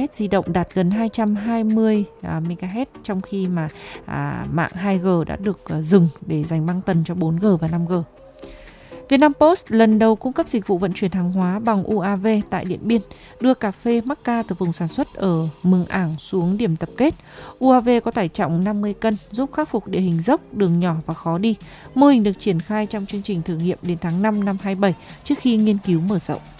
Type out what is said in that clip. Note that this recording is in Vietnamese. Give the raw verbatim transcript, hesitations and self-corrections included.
Internet di động đạt gần hai trăm hai mươi à, mê ga héc, trong khi mà à, mạng hai G đã được à, dừng để dành băng tần cho bốn G và năm G. Vietnam Post lần đầu cung cấp dịch vụ vận chuyển hàng hóa bằng u a vê tại Điện Biên, đưa cà phê Macca từ vùng sản xuất ở Mường Ảng xuống điểm tập kết. u a vê có tải trọng năm mươi cân, giúp khắc phục địa hình dốc, đường nhỏ và khó đi. Mô hình được triển khai trong chương trình thử nghiệm đến tháng năm năm hai mươi bảy trước khi nghiên cứu mở rộng.